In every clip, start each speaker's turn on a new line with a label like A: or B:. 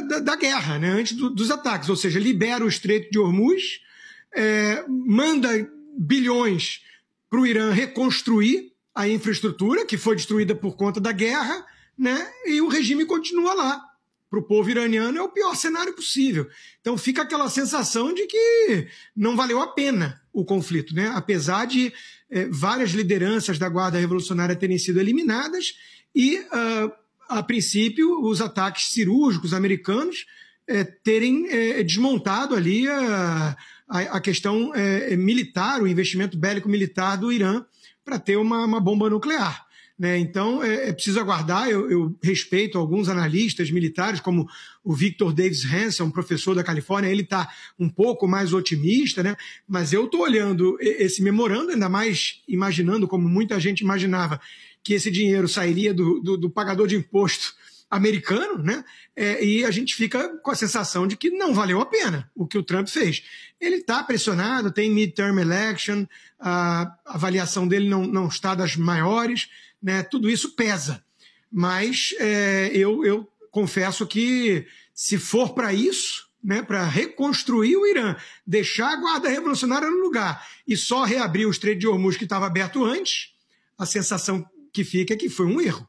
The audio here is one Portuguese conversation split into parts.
A: da guerra, né? Antes dos ataques, ou seja, libera o Estreito de Hormuz, manda bilhões para o Irã reconstruir a infraestrutura que foi destruída por conta da guerra, né? E o regime continua lá. Para o povo iraniano é o pior cenário possível. Então fica aquela sensação de que não valeu a pena o conflito, né? Apesar de várias lideranças da Guarda Revolucionária terem sido eliminadas e, a princípio, os ataques cirúrgicos americanos terem desmontado ali a questão militar, o investimento bélico militar do Irã para ter uma bomba nuclear. Né? Então, é preciso aguardar. Eu respeito alguns analistas militares, como o Victor Davis Hanson, um professor da Califórnia, ele está um pouco mais otimista, né? Mas eu estou olhando esse memorando, ainda mais imaginando, como muita gente imaginava, que esse dinheiro sairia do pagador de imposto americano, né? E a gente fica com a sensação de que não valeu a pena o que o Trump fez. Ele está pressionado, tem midterm election, a avaliação dele não está das maiores, né? Tudo isso pesa. Mas eu confesso que, se for para isso, né, para reconstruir o Irã, deixar a Guarda Revolucionária no lugar e só reabrir o Estreito de Hormuz que estava aberto antes, a sensação que fica é que foi um erro.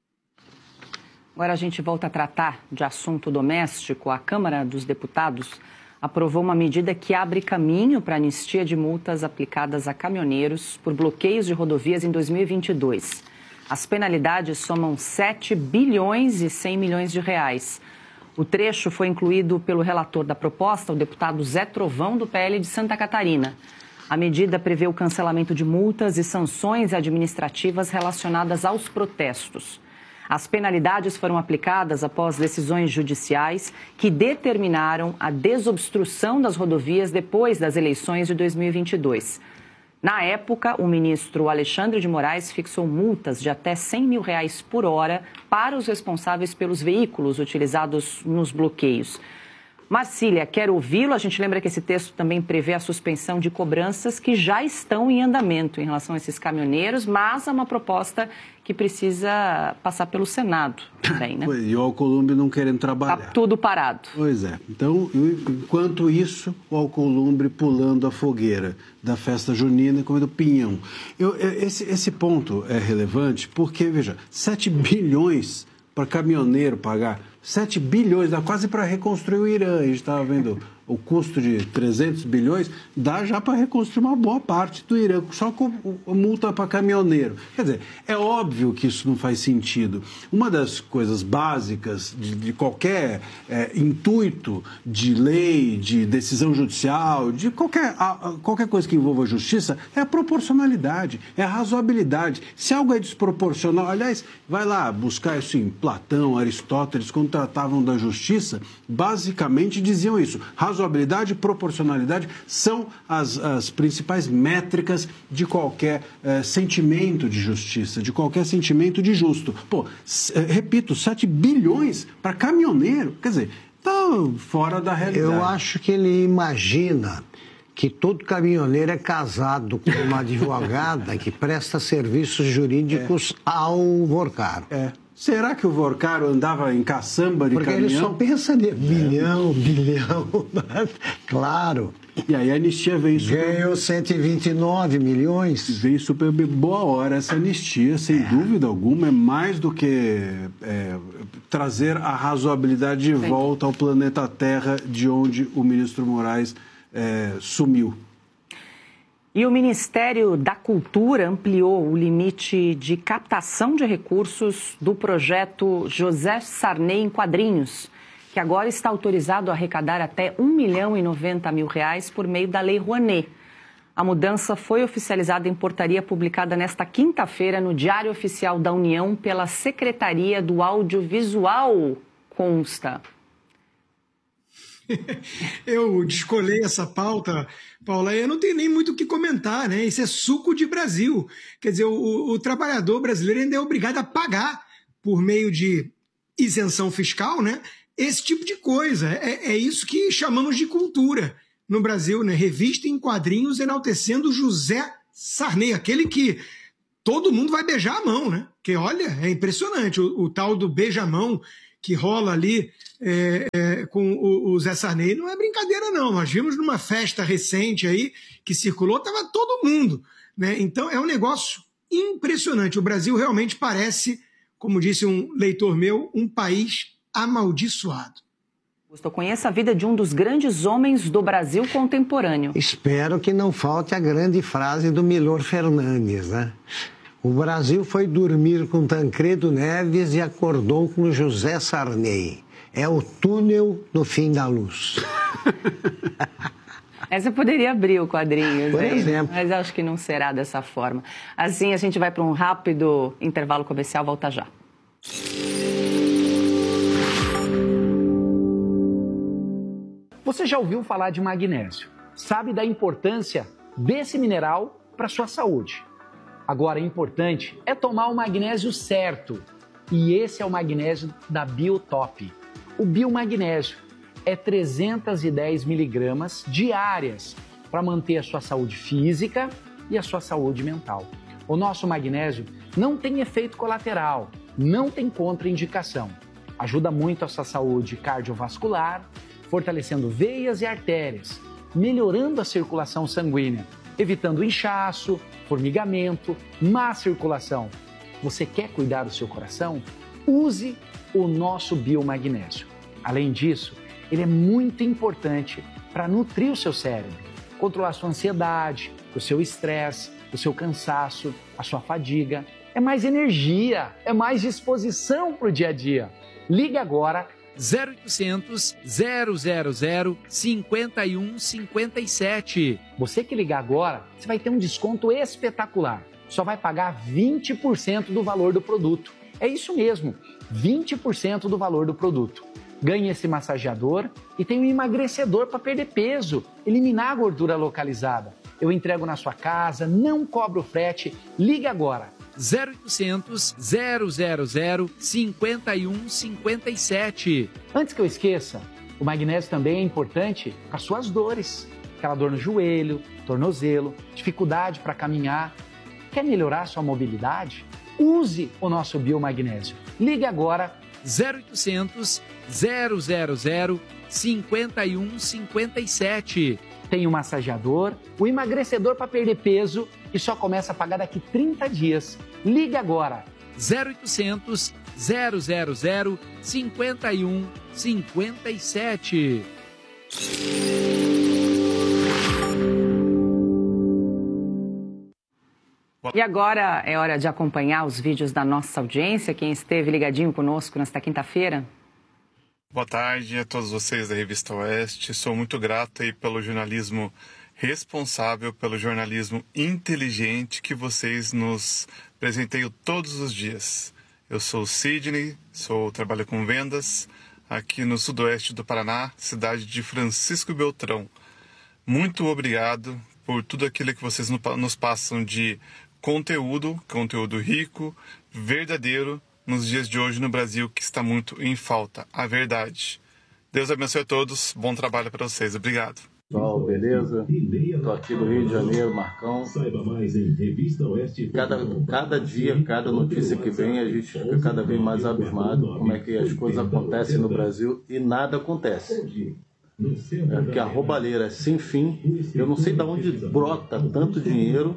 B: Agora a gente volta a tratar de assunto doméstico. A Câmara dos Deputados aprovou uma medida que abre caminho para a anistia de multas aplicadas a caminhoneiros por bloqueios de rodovias em 2022. As penalidades somam 7 bilhões e 100 milhões de reais. O trecho foi incluído pelo relator da proposta, o deputado Zé Trovão, do PL de Santa Catarina. A medida prevê o cancelamento de multas e sanções administrativas relacionadas aos protestos. As penalidades foram aplicadas após decisões judiciais que determinaram a desobstrução das rodovias depois das eleições de 2022. Na época, o ministro Alexandre de Moraes fixou multas de até R$100 mil por hora para os responsáveis pelos veículos utilizados nos bloqueios. Marcília, quero ouvi-lo. A gente lembra que esse texto também prevê a suspensão de cobranças que já estão em andamento em relação a esses caminhoneiros, mas é uma proposta que precisa passar pelo Senado também, né?
C: E o Alcolumbre não querendo trabalhar.
B: Está tudo parado.
C: Pois é. Então, enquanto isso, o Alcolumbre pulando a fogueira da festa junina e comendo pinhão. Esse ponto é relevante porque, veja, 7 bilhões para caminhoneiro pagar, 7 bilhões, dá quase para reconstruir o Irã. A gente estava vendo o custo de 300 bilhões, dá já para reconstruir uma boa parte do Irã, só com multa para caminhoneiro. Quer dizer, é óbvio que isso não faz sentido. Uma das coisas básicas de qualquer intuito de lei, de decisão judicial, de qualquer coisa que envolva a justiça, é a proporcionalidade, é a razoabilidade. Se algo é desproporcional, aliás, vai lá buscar isso em Platão, Aristóteles, quando tratavam da justiça, basicamente diziam isso. Razoabilidade e proporcionalidade são as principais métricas de qualquer sentimento de justiça, de qualquer sentimento de justo. Pô, repito, 7 bilhões para caminhoneiro, quer dizer, está fora da realidade.
D: Eu acho que ele imagina que todo caminhoneiro é casado com uma advogada que presta serviços jurídicos ao Vorcaro.
C: Será que o Vorcaro andava em caçamba de caminhão?
D: Porque ele só pensa de bilhão. Claro.
C: E aí a anistia vem super...
D: Ganhou 129 milhões.
C: Vem super boa hora essa anistia, sem dúvida alguma. É mais do que trazer a razoabilidade de volta ao planeta Terra, de onde o ministro Moraes sumiu.
B: E o Ministério da Cultura ampliou o limite de captação de recursos do projeto José Sarney em quadrinhos, que agora está autorizado a arrecadar até R$1.090.000 por meio da Lei Rouanet. A mudança foi oficializada em portaria publicada nesta quinta-feira no Diário Oficial da União pela Secretaria do Audiovisual, consta.
A: Eu descolei essa pauta, Paula, e eu não tenho nem muito o que comentar, né? Isso é suco de Brasil. Quer dizer, o trabalhador brasileiro ainda é obrigado a pagar, por meio de isenção fiscal, né, esse tipo de coisa. É isso que chamamos de cultura no Brasil, né? Revista em quadrinhos enaltecendo José Sarney, aquele que todo mundo vai beijar a mão, né? Porque, olha, é impressionante. O tal do beija-mão que rola ali com o Zé Sarney não é brincadeira, não. Nós vimos numa festa recente aí que circulou, estava todo mundo, né? Então é um negócio impressionante. O Brasil realmente parece, como disse um leitor meu, um país amaldiçoado.
B: Augusto, conheça a vida de um dos grandes homens do Brasil contemporâneo.
D: Espero que não falte a grande frase do Milor Fernandes, né? O Brasil foi dormir com Tancredo Neves e acordou com José Sarney. É o túnel no fim da luz.
B: Essa poderia abrir o quadrinho,
D: por exemplo.
B: Mas acho que não será dessa forma. Assim, a gente vai para um rápido intervalo comercial, volta já.
E: Você já ouviu falar de magnésio? Sabe da importância desse mineral para a sua saúde? Agora, o importante é tomar o magnésio certo. E esse é o magnésio da Biotop. O biomagnésio é 310 miligramas diárias para manter a sua saúde física e a sua saúde mental. O nosso magnésio não tem efeito colateral, não tem contraindicação. Ajuda muito a sua saúde cardiovascular, fortalecendo veias e artérias, melhorando a circulação sanguínea, evitando inchaço, formigamento, má circulação. Você quer cuidar do seu coração? Use o nosso biomagnésio. Além disso, ele é muito importante para nutrir o seu cérebro, controlar a sua ansiedade, o seu estresse, o seu cansaço, a sua fadiga. É mais energia, é mais disposição para o dia a dia. Ligue agora
F: 0800 000 5157.
E: Você que ligar agora, você vai ter um desconto espetacular. Só vai pagar 20% do valor do produto. É isso mesmo, 20% do valor do produto. Ganhe esse massageador e tem um emagrecedor para perder peso, eliminar a gordura localizada. Eu entrego na sua casa, não cobro frete. Ligue agora.
F: 0800 000 5157.
E: Antes que eu esqueça, o magnésio também é importante para suas dores. Aquela dor no joelho, tornozelo, dificuldade para caminhar. Quer melhorar sua mobilidade? Use o nosso biomagnésio. Ligue agora
F: 0800 000 5157.
E: Tem o massageador, o emagrecedor para perder peso e só começa a pagar daqui 30 dias. Ligue agora.
F: 0800 000 5157.
B: E agora é hora de acompanhar os vídeos da nossa audiência. Quem esteve ligadinho conosco nesta quinta-feira?
G: Boa tarde a todos vocês da Revista Oeste. Sou muito grato aí pelo jornalismo responsável, pelo jornalismo inteligente que vocês nos presenteiam todos os dias. Eu sou o Sidney, trabalho com vendas aqui no sudoeste do Paraná, cidade de Francisco Beltrão. Muito obrigado por tudo aquilo que vocês nos passam de conteúdo rico, verdadeiro, nos dias de hoje no Brasil, que está muito em falta, a verdade. Deus abençoe a todos, bom trabalho para vocês, obrigado.
H: Pessoal, beleza? Estou aqui do Rio de Janeiro, Marcão.
I: Saiba mais em revistaoeste.com.
H: Cada dia, cada notícia que vem, a gente fica cada vez mais abismado como é que as coisas acontecem no Brasil e nada acontece. Porque a roubalheira é sem fim, eu não sei de onde brota tanto dinheiro.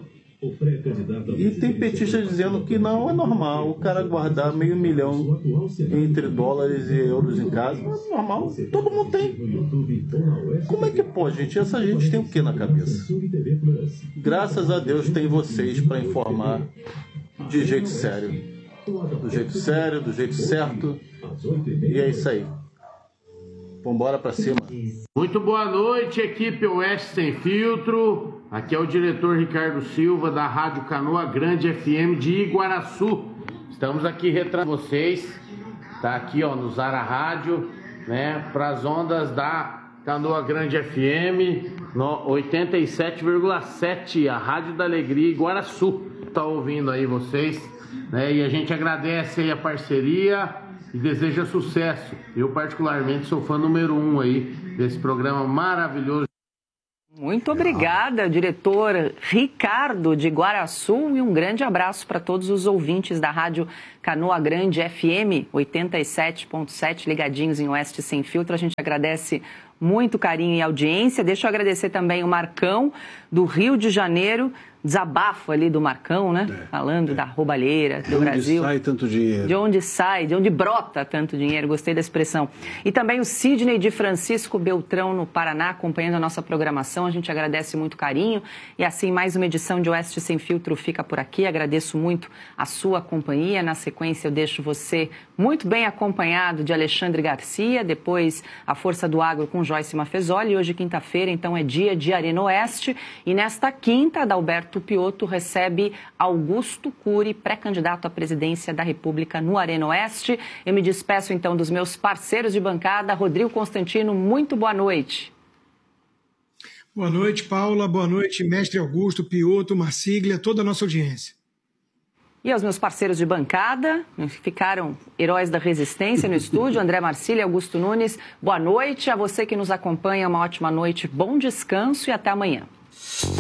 H: E tem petistas dizendo que não é normal o cara guardar $500 mil entre dólares e euros em casa. Não é normal, todo mundo tem. Como é que pode, gente? Essa gente tem o que na cabeça? Graças a Deus tem vocês para informar de jeito sério. Do jeito sério, do jeito certo. E é isso aí. Vambora pra cima.
J: Muito boa noite, equipe Oeste Sem Filtro. Aqui é o diretor Ricardo Silva, da Rádio Canoa Grande FM de Iguaraçu. Estamos aqui retratando vocês. Tá aqui, ó, no Zara Rádio, né, para as ondas da Canoa Grande FM, no 87,7, a Rádio da Alegria Iguaraçu. Tá ouvindo aí vocês, né? E a gente agradece aí a parceria e deseja sucesso. Eu particularmente sou fã número 1 aí desse programa maravilhoso.
B: Muito obrigada, diretor Ricardo de Iguaraçu, e um grande abraço para todos os ouvintes da Rádio Canoa Grande FM 87.7, ligadinhos em Oeste Sem Filtro. A gente agradece muito carinho e audiência. Deixa eu agradecer também o Marcão, do Rio de Janeiro, desabafo ali do Marcão, né? Falando da roubalheira do Brasil.
C: De onde sai tanto dinheiro?
B: De onde brota tanto dinheiro, gostei da expressão. E também o Sidney de Francisco Beltrão, no Paraná, acompanhando a nossa programação. A gente agradece muito carinho. E assim, mais uma edição de Oeste Sem Filtro fica por aqui. Agradeço muito a sua companhia. Na sequência, eu deixo você muito bem acompanhado de Alexandre Garcia, depois a Força do Agro com Joyce Mafezoli. E hoje, quinta-feira, então, é dia de Arena Oeste. E nesta quinta, Adalberto Piotto recebe Augusto Cury, pré-candidato à presidência da República no Arena Oeste. Eu me despeço, então, dos meus parceiros de bancada. Rodrigo Constantino, muito boa noite.
A: Boa noite, Paula. Boa noite, mestre Augusto, Piotto, Marsiglia, toda a nossa audiência.
B: E aos meus parceiros de bancada, ficaram heróis da resistência no estúdio, André Marcília e Augusto Nunes. Boa noite. A você que nos acompanha, uma ótima noite, bom descanso e até amanhã.